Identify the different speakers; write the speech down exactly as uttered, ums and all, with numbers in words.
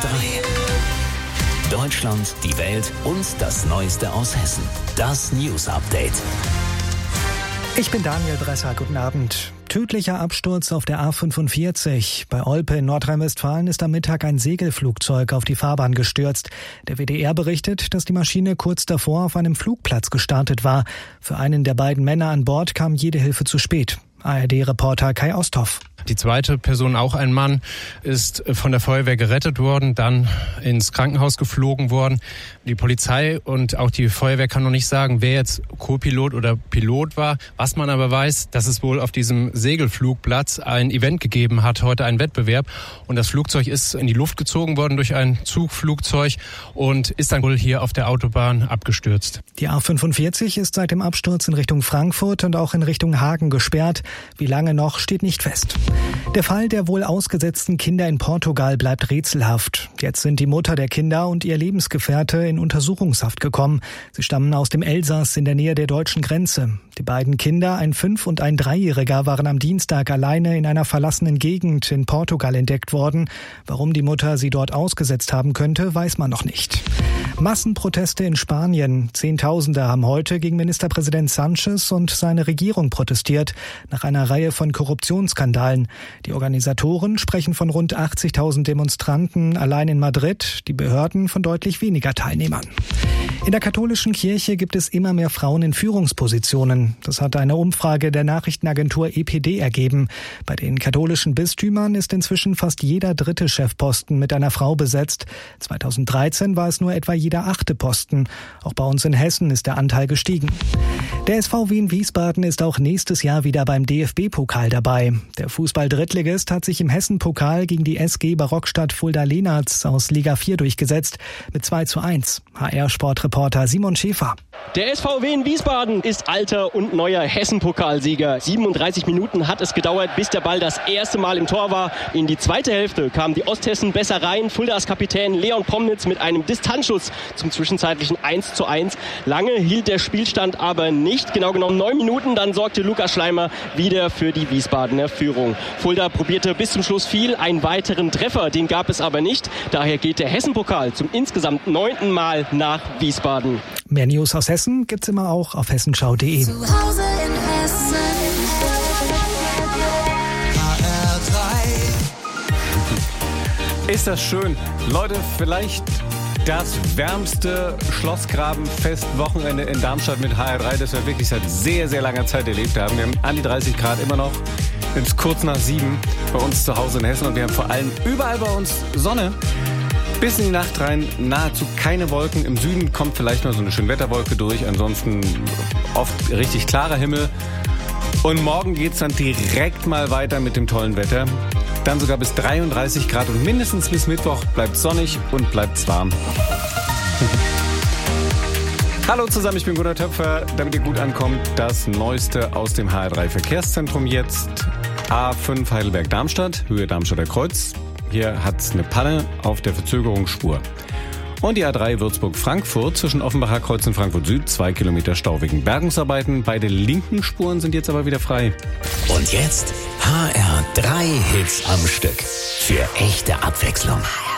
Speaker 1: drei. Deutschland, die Welt und das Neueste aus Hessen. Das News Update.
Speaker 2: Ich bin Daniel Bresser, guten Abend. Tödlicher Absturz auf der A fünfundvierzig. Bei Olpe in Nordrhein-Westfalen ist am Mittag ein Segelflugzeug auf die Fahrbahn gestürzt. Der W D R berichtet, dass die Maschine kurz davor auf einem Flugplatz gestartet war. Für einen der beiden Männer an Bord kam jede Hilfe zu spät. A R D-Reporter Kai Osthoff.
Speaker 3: Die zweite Person, auch ein Mann, ist von der Feuerwehr gerettet worden, dann ins Krankenhaus geflogen worden. Die Polizei und auch die Feuerwehr kann noch nicht sagen, wer jetzt Co-Pilot oder Pilot war. Was man aber weiß, dass es wohl auf diesem Segelflugplatz ein Event gegeben hat, heute einen Wettbewerb. Und das Flugzeug ist in die Luft gezogen worden durch ein Zugflugzeug und ist dann wohl hier auf der Autobahn abgestürzt.
Speaker 2: Die A fünfundvierzig ist seit dem Absturz in Richtung Frankfurt und auch in Richtung Hagen gesperrt. Wie lange noch, steht nicht fest. Der Fall der wohl ausgesetzten Kinder in Portugal bleibt rätselhaft. Jetzt sind die Mutter der Kinder und ihr Lebensgefährte in Untersuchungshaft gekommen. Sie stammen aus dem Elsass in der Nähe der deutschen Grenze. Die beiden Kinder, ein Fünf- und ein Dreijähriger, waren am Dienstag alleine in einer verlassenen Gegend in Portugal entdeckt worden. Warum die Mutter sie dort ausgesetzt haben könnte, weiß man noch nicht. Massenproteste in Spanien. Zehntausende haben heute gegen Ministerpräsident Sánchez und seine Regierung protestiert, nach einer Reihe von Korruptionsskandalen. Die Organisatoren sprechen von rund achtzigtausend Demonstranten allein in Madrid, die Behörden von deutlich weniger Teilnehmern. In der katholischen Kirche gibt es immer mehr Frauen in Führungspositionen. Das hat eine Umfrage der Nachrichtenagentur E P D ergeben. Bei den katholischen Bistümern ist inzwischen fast jeder dritte Chefposten mit einer Frau besetzt. zweitausenddreizehn war es nur etwa jeder achte Posten. Auch bei uns in Hessen ist der Anteil gestiegen. Der S V Wien Wiesbaden ist auch nächstes Jahr wieder beim D F B-Pokal dabei. Der Fußball-Drittligist hat sich im Hessen-Pokal gegen die S G Barockstadt Fulda-Lenaz aus Liga vier durchgesetzt mit zwei zu eins. H R-Sportreporter Simon Schäfer.
Speaker 4: Der S V Wien Wiesbaden ist alter und neuer Hessen-Pokalsieger. siebenunddreißig Minuten hat es gedauert, bis der Ball das erste Mal im Tor war. In die zweite Hälfte kamen die Osthessen besser rein. Fuldas Kapitän Leon Pomnitz mit einem Distanzschuss zum zwischenzeitlichen eins zu eins. Lange hielt der Spielstand aber nicht. Genau genommen neun Minuten. Dann sorgte Lukas Schleimer wieder für die Wiesbadener Führung. Fulda probierte bis zum Schluss viel. Einen weiteren Treffer, den gab es aber nicht. Daher geht der Hessen-Pokal zum insgesamt neunten Mal nach Wiesbaden.
Speaker 2: Mehr News aus Hessen gibt's immer auch auf hessenschau punkt de.
Speaker 5: Zu Hause in Hessen. H R drei.
Speaker 6: Ist das schön. Leute, vielleicht das wärmste Schlossgrabenfest-Wochenende in Darmstadt mit H R drei, das wir wirklich seit sehr, sehr langer Zeit erlebt haben. Wir haben an die dreißig Grad immer noch. Es ist kurz nach sieben bei uns zu Hause in Hessen und wir haben vor allem überall bei uns Sonne. Bis in die Nacht rein nahezu keine Wolken. Im Süden kommt vielleicht mal so eine Schönwetterwolke durch. Ansonsten oft richtig klarer Himmel. Und morgen geht's dann direkt mal weiter mit dem tollen Wetter. Dann sogar bis dreiunddreißig Grad und mindestens bis Mittwoch bleibt sonnig und bleibt's warm. Hallo zusammen, ich bin Gunnar Töpfer. Damit ihr gut ankommt, das Neueste aus dem H R drei Verkehrszentrum jetzt. A fünf Heidelberg-Darmstadt, Höhe Darmstadter Kreuz. Hier hat es eine Panne auf der Verzögerungsspur. Und die A drei Würzburg-Frankfurt zwischen Offenbacher Kreuz und Frankfurt Süd, zwei Kilometer Stau wegen Bergungsarbeiten. Beide linken Spuren sind jetzt aber wieder frei.
Speaker 1: Und jetzt H R drei Hits am Stück. Für echte Abwechslung.